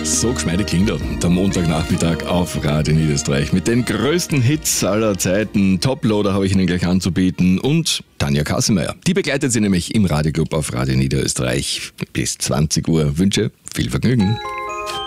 So geschmeidig klingt er, der Montagnachmittag auf Radio Niederösterreich. Mit den größten Hits aller Zeiten. Toploader habe ich Ihnen gleich anzubieten. Und Tanja Kassemeyer. Die begleitet Sie nämlich im Radioclub auf Radio Niederösterreich bis 20 Uhr. Wünsche viel Vergnügen.